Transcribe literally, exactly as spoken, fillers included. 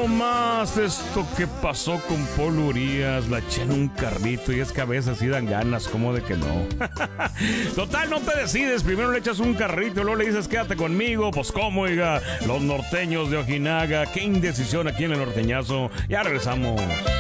nomás esto que pasó con Paul Urias. La eché en un carrito y es que a veces sí dan ganas, como de que no. Total, no te decides. Primero le echas un carrito y luego le dices quédate conmigo. Pues cómo, oiga, los norteños de Ojinaga. Qué indecisión aquí en el norteñazo. Ya regresamos.